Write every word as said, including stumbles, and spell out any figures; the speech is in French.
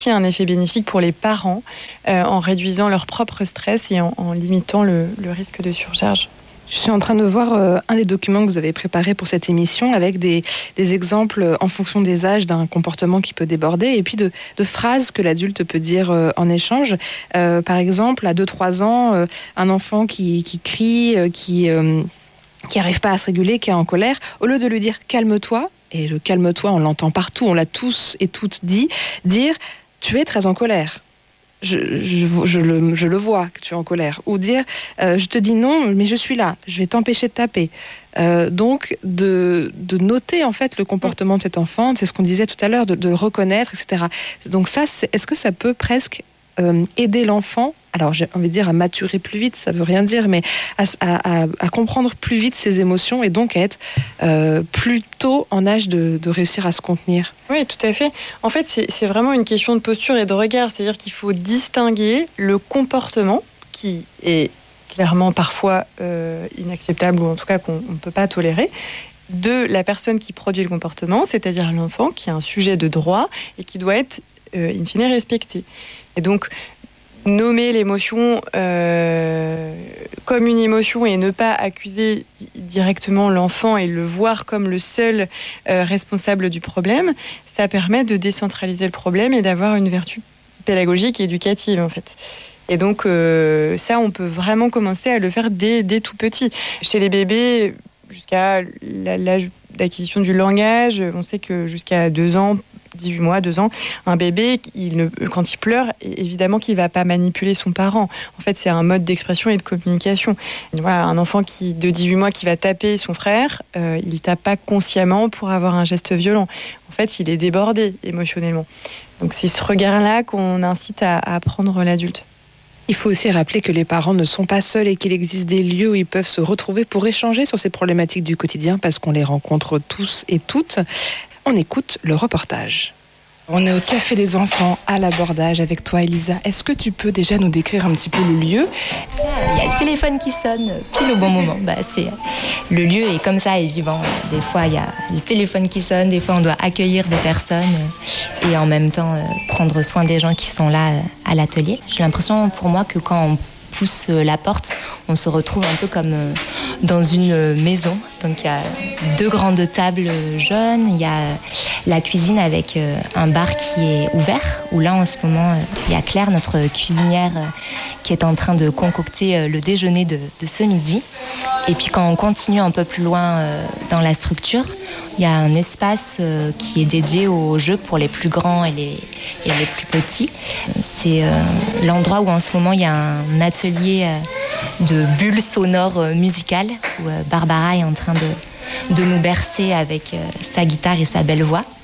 un effet bénéfique pour les parents euh, en réduisant leur propre stress et en, en limitant le, le risque de surcharge. Je suis en train de voir euh, un des documents que vous avez préparé pour cette émission avec des, des exemples en fonction des âges d'un comportement qui peut déborder et puis de, de phrases que l'adulte peut dire euh, en échange. Euh, par exemple, à deux trois ans, euh, un enfant qui, qui crie, euh, qui euh, qui n'arrive pas à se réguler, qui est en colère, au lieu de lui dire « calme-toi », et le « calme-toi », on l'entend partout, on l'a tous et toutes dit, dire « tu es très en colère ». Je, je, je, le, je le vois que tu es en colère. Ou dire euh, je te dis non, mais je suis là, je vais t'empêcher de taper. Euh, donc, de, de noter en fait le comportement de cet enfant, c'est ce qu'on disait tout à l'heure, de, de le reconnaître, et cetera. Donc ça, c'est, est-ce que ça peut presque euh, aider l'enfant, alors j'ai envie de dire à maturer plus vite, ça veut rien dire, mais à, à, à comprendre plus vite ses émotions et donc à être euh, plus tôt en âge de, de réussir à se contenir. Oui, tout à fait. En fait, c'est, c'est vraiment une question de posture et de regard. C'est-à-dire qu'il faut distinguer le comportement qui est clairement parfois euh, inacceptable ou en tout cas qu'on ne peut pas tolérer, de la personne qui produit le comportement, c'est-à-dire l'enfant qui a un sujet de droit et qui doit être euh, in fine respecté. Et donc, nommer l'émotion euh, comme une émotion et ne pas accuser di- directement l'enfant et le voir comme le seul euh, responsable du problème, ça permet de décentraliser le problème et d'avoir une vertu pédagogique et éducative en fait. Et donc euh, ça, on peut vraiment commencer à le faire dès, dès tout petit. Chez les bébés, jusqu'à l'âge d'acquisition du langage, on sait que jusqu'à deux ans, dix-huit mois, deux ans, un bébé, il ne, quand il pleure, évidemment qu'il ne va pas manipuler son parent. En fait, c'est un mode d'expression et de communication. Et voilà, un enfant qui, de dix-huit mois qui va taper son frère, euh, il ne tape pas consciemment pour avoir un geste violent. En fait, il est débordé émotionnellement. Donc, c'est ce regard-là qu'on incite à, à apprendre l'adulte. Il faut aussi rappeler que les parents ne sont pas seuls et qu'il existe des lieux où ils peuvent se retrouver pour échanger sur ces problématiques du quotidien parce qu'on les rencontre tous et toutes. On écoute le reportage. On est au Café des Enfants à l'Abordage avec toi, Elisa. Est-ce que tu peux déjà nous décrire un petit peu le lieu ? Il y a le téléphone qui sonne pile au bon moment. Bah, c'est, le lieu est comme ça, est vivant. Des fois, il y a le téléphone qui sonne. Des fois, on doit accueillir des personnes et en même temps euh, prendre soin des gens qui sont là euh, à l'atelier. J'ai l'impression pour moi que quand on pousse la porte, on se retrouve un peu comme dans une maison. Donc il y a deux grandes tables jaunes, il y a la cuisine avec un bar qui est ouvert, où là en ce moment il y a Claire, notre cuisinière, qui est en train de concocter le déjeuner de, de ce midi. Et puis quand on continue un peu plus loin dans la structure, il y a un espace qui est dédié aux jeux pour les plus grands et les, et les plus petits. C'est l'endroit où en ce moment il y a un atelier de bulles sonores musicales où Barbara est en train de, de nous bercer avec sa guitare et sa belle voix.